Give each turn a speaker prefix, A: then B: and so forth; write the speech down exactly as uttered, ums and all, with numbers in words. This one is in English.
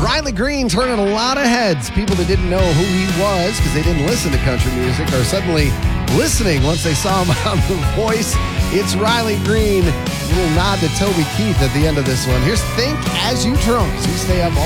A: Riley Green turning a lot of heads. People that didn't know who he was because they didn't listen to country music are suddenly listening once they saw him on The Voice. It's Riley Green. A little nod to Toby Keith at the end of this one. Here's Think As You Drunk. So you stay up all